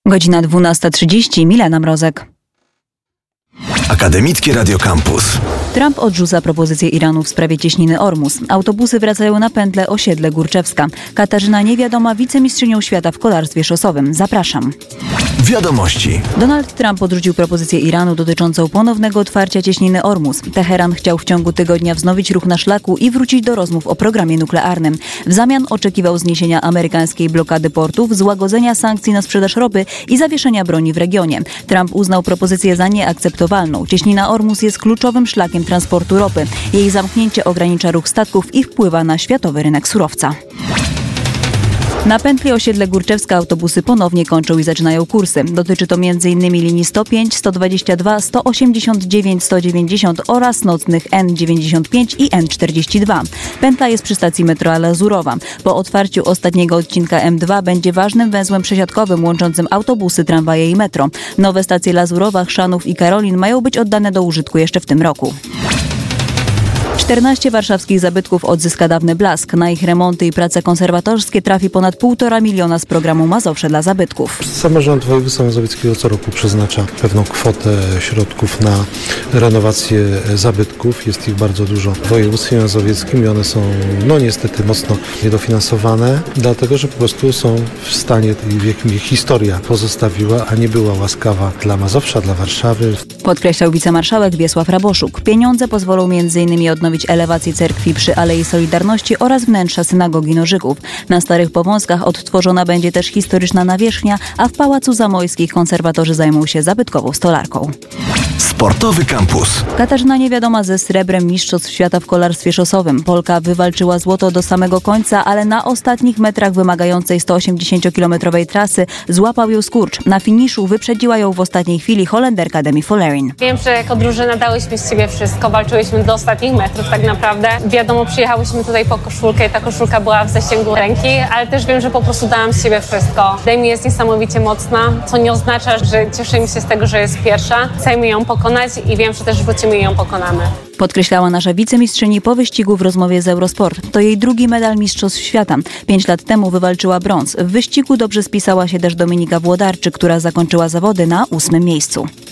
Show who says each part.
Speaker 1: Godzina 12:30. Milena Mrozek.
Speaker 2: Akademickie Radio Campus.
Speaker 1: Trump odrzuca propozycję Iranu w sprawie cieśniny Ormus. Autobusy wracają na pętlę Osiedle Górczewska. Katarzyna Niewiadoma, wicemistrzynią świata w kolarstwie szosowym. Zapraszam.
Speaker 2: Wiadomości.
Speaker 1: Donald Trump odrzucił propozycję Iranu dotyczącą ponownego otwarcia cieśniny Ormus. Teheran chciał w ciągu tygodnia wznowić ruch na szlaku i wrócić do rozmów o programie nuklearnym. W zamian oczekiwał zniesienia amerykańskiej blokady portów, złagodzenia sankcji na sprzedaż ropy i zawieszenia broni w regionie. Trump uznał propozycję za nieakceptowalną. Cieśnina Ormus jest kluczowym szlakiem transportu ropy. Jej zamknięcie ogranicza ruch statków i wpływa na światowy rynek surowca. Na pętli Osiedle Górczewska autobusy ponownie kończą i zaczynają kursy. Dotyczy to m.in. linii 105, 122, 189, 190 oraz nocnych N95 i N42. Pętla jest przy stacji metro Lazurowa. Po otwarciu ostatniego odcinka M2 będzie ważnym węzłem przesiadkowym łączącym autobusy, tramwaje i metro. Nowe stacje Lazurowa, Chrzanów i Karolin mają być oddane do użytku jeszcze w tym roku. 14 warszawskich zabytków odzyska dawny blask. Na ich remonty i prace konserwatorskie trafi ponad 1,5 miliona z programu Mazowsze dla zabytków.
Speaker 3: Samorząd województwa mazowieckiego co roku przeznacza pewną kwotę środków na renowację zabytków. Jest ich bardzo dużo w województwie mazowieckim i one są niestety mocno niedofinansowane, dlatego że po prostu są w stanie, w jakim ich historia pozostawiła, a nie była łaskawa dla Mazowsza, dla Warszawy.
Speaker 1: Podkreślał wicemarszałek Wiesław Raboszuk. Pieniądze pozwolą m.in. odnowić elewację cerkwi przy Alei Solidarności oraz wnętrza synagogi Nożyków. Na Starych Powązkach odtworzona będzie też historyczna nawierzchnia, a w Pałacu Zamojskich konserwatorzy zajmą się zabytkową stolarką.
Speaker 2: Sportowy Campus.
Speaker 1: Katarzyna Niewiadoma ze srebrem mistrzostw świata w kolarstwie szosowym. Polka wywalczyła złoto do samego końca, ale na ostatnich metrach wymagającej 180-kilometrowej trasy złapał ją skurcz. Na finiszu wyprzedziła ją w ostatniej chwili Holenderka Demi Follering.
Speaker 4: Wiem, że jako drużyna dałyśmy z siebie wszystko, walczyłyśmy do ostatnich metrów tak naprawdę. Wiadomo, przyjechałyśmy tutaj po koszulkę i ta koszulka była w zasięgu ręki, ale też wiem, że po prostu dałam z siebie wszystko. Demi jest niesamowicie mocna, co nie oznacza, że cieszymy się z tego, że jest pierwsza. Chcemy ją pokonać i wiem, że też wrócimy i ją pokonamy.
Speaker 1: Podkreślała nasza wicemistrzyni po wyścigu w rozmowie z Eurosport. To jej drugi medal mistrzostw świata. 5 lat temu wywalczyła brąz. W wyścigu dobrze spisała się też Dominika Włodarczyk, która zakończyła zawody na 8. miejscu.